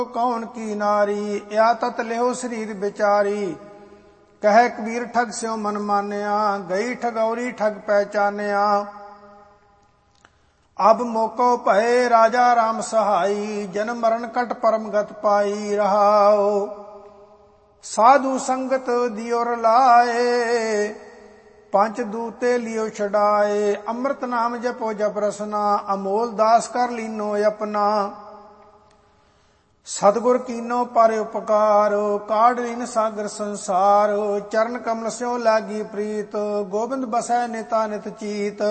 कौन की नारी, या तत लेहो शरीर बिचारी। कह कबीर ठग स्यो मन मान्या, गई ठगौरी ठग पहचान्या। अब मोको भये राजा राम सहाई, जन मरण कट परम गत पाई। रहाओ साधु संगत दियो रलाए, पंच दूते लियो छड़ाए। अमृत नाम जपो जप रसना, अमोल दास कर लीनो अपना। सतगुर कीनो पर उपकार, काढ़ लीन सागर संसार। चरण कमल स्यों लागी प्रीत, गोबिंद बसै निता नित चीत।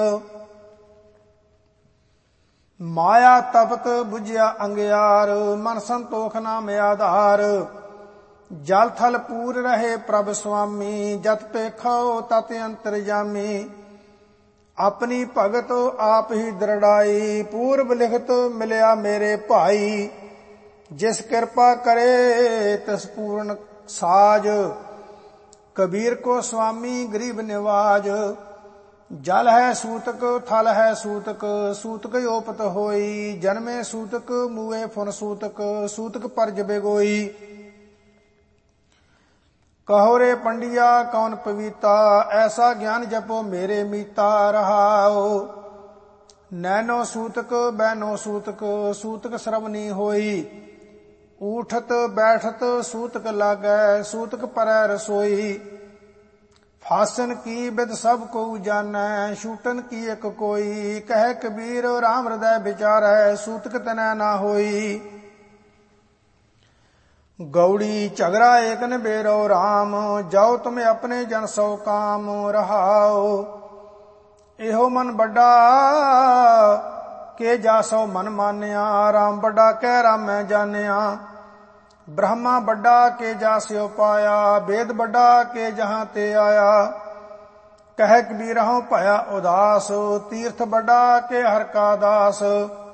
माया तपत बुझिया अंगियार, मन संतोख नाम आधार। जल थल पूर रहे प्रभ स्वामी, जत पेखो तत अंतरजामी। अपनी भगत आप ही दृढ़ाई, पूर्व लिखत मिलया मेरे भाई। जिस कृपा करे तिस पूर्ण साज, कबीर को स्वामी गरीब निवाज। जल है सूतक थल है सूतक, सूतक ओपत होई। जन्मे सूतक मुए फुन सूतक, सूतक पर जबे गोई। कहो रे पंडिया कौन पवीता, ऐसा ज्ञान जपो मेरे मीता। रहाओ नैनो सूतक बैनो सूतक, सूतक श्रवणी होई। उठत बैठत सूतक लागै, सूतक परै रसोई। फासन की विद सब को जानै, छूटन की एक कोई। कह कबीर राम हृदय विचारै, सूतक तनै ना होई। गौड़ी झगड़ा एक न बेरो राम, जाओ तुम अपने जन सौ काम। रहाओ एहो मन बड़ा के जासो मन मान्या, राम बड़ा कह राम मैं जान्या। ब्रह्मा बड़ा के जास्यो पाया, वेद बड़ा के जहां ते आया। कह कबीर हूं भया उदास, तीर्थ बड़ा के हर का दास।